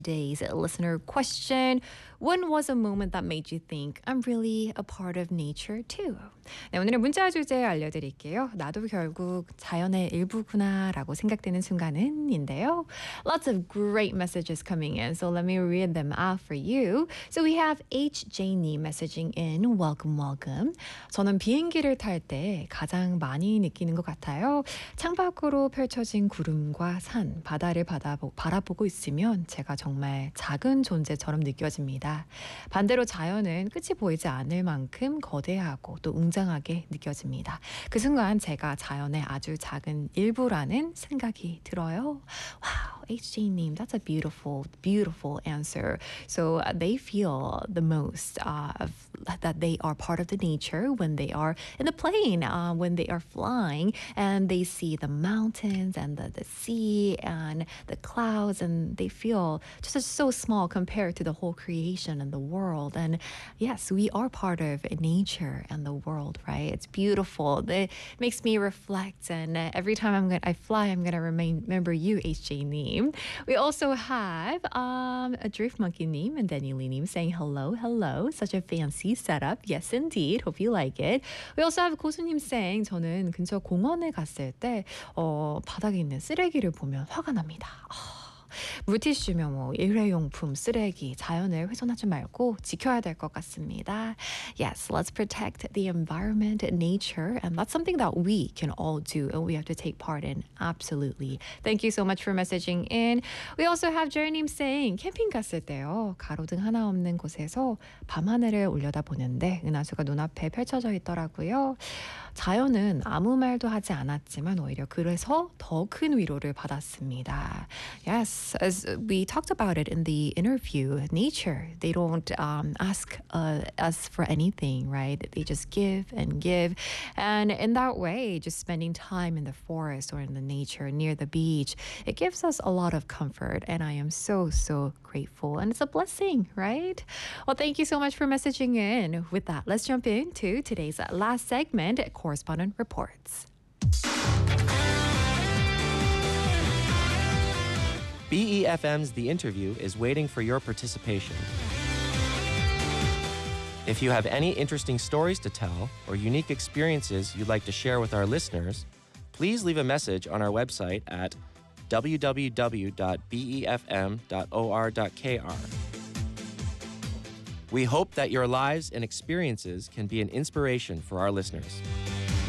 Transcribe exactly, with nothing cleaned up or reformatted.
Today's listener question. When was a moment that made you think I'm really a part of nature too? 네, 오늘의 문자 주제 알려드릴게요. 나도 결국 자연의 일부구나라고 생각되는 순간은인데요. Lots of great messages coming in, so let me read them out for you. So we have 에이치제이님 messaging in. Welcome, welcome. 저는 비행기를 탈 때 가장 많이 느끼는 것 같아요. 창밖으로 펼쳐진 구름과 산, 바다를 바다보, 바라보고 있으면 제가 정말 작은 존재처럼 느껴집니다. 반대로 자연은 끝이 보이지 않을 만큼 거대하고 또 웅장하게 느껴집니다. 그 순간 제가 자연의 아주 작은 일부라는 생각이 들어요. Wow, 에이치제이님, that's a beautiful, beautiful answer. So uh, they feel the most uh, of, that they are part of the nature when they are in the plane, uh, when they are flying, and they see the mountains and the, the sea and the clouds, and they feel just so small compared to the whole creation and the world. And yes, we are part of nature and the world, right? It's beautiful. It makes me reflect, and uh, every time I'm gonna I fly, I'm gonna remain, remember you, H J Neem. We also have um, a Drift Monkey Neem and Danny Lee Neem saying hello, hello. Such a fancy setup. Yes, indeed. Hope you like it. We also have 고수님 saying 저는 근처 공원에 갔을 때 어, 바닥에 있는 쓰레기를 보면 화가 납니다. 어, 물티슈며 뭐 일회용품, 쓰레기, 자연을 훼손하지 말고 지켜야 될 것 같습니다. Yes, let's protect the environment, nature, and that's something that we can all do and we have to take part in. Absolutely. Thank you so much for messaging in. We also have Jerry님 saying 캠핑 갔을 때요. 가로등 하나 없는 곳에서 밤하늘을 올려다보는데 은하수가 눈앞에 펼쳐져 있더라고요. 자연은 아무 말도 하지 않았지만 오히려 그래서 더 큰 위로를 받았습니다. Yes, as we talked about it in the interview, nature, they don't um, ask uh, us for anything, right? They just give and give. And in that way, just spending time in the forest or in the nature near the beach, it gives us a lot of comfort. And I am so, so grateful. And it's a blessing, right? Well, thank you so much for messaging in. With that, let's jump into today's last segment, Correspondent Reports. B E F M's The Interview is waiting for your participation. If you have any interesting stories to tell or unique experiences you'd like to share with our listeners, please leave a message on our website at w w w dot b e f m dot o r dot k r. We hope that your lives and experiences can be an inspiration for our listeners.